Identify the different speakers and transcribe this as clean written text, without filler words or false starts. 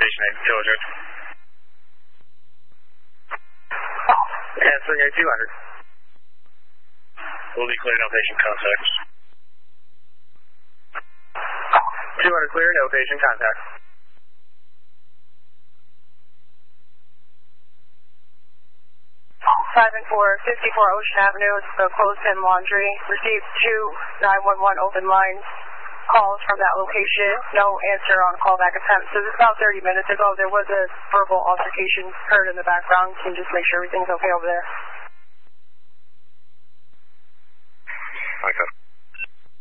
Speaker 1: Station 8 Intelligence. Answering 8200. Will be clear, no patient contact. 200 clear, no patient contact.
Speaker 2: Five and 4, 54 Ocean Avenue, it's the closed-in laundry. Received 2 911 open lines calls from that location. No answer on callback attempt. So this is about 30 minutes ago. There was a verbal altercation heard in the background. Can you just make sure everything's okay over there?
Speaker 1: Okay.